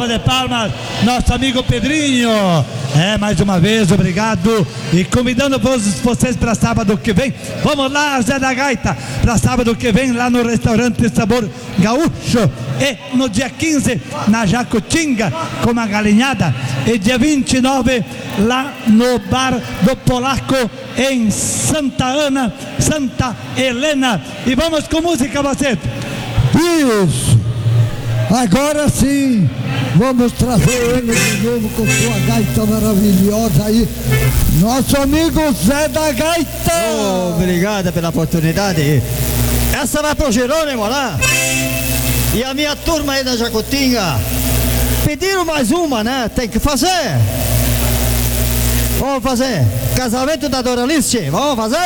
salva de palmas, nosso amigo Pedrinho. Mais uma vez, obrigado. E convidando vocês para sábado que vem. Vamos lá, Zé da Gaita, para sábado que vem, lá no restaurante Sabor Gaúcho. E no dia 15, na Jacutinga, com uma galinhada. E dia 29, lá no bar do Polaco, em Santa Ana, Santa Helena. E vamos com música, você. Isso. Agora sim, vamos trazer ele de novo com sua gaita maravilhosa aí, nosso amigo Zé da Gaita. Obrigado pela oportunidade. Essa vai pro Jerônimo lá e a minha turma aí da Jacutinga. Pediram mais uma, né? Tem que fazer. Vamos fazer. Casamento da Doralice, vamos fazer?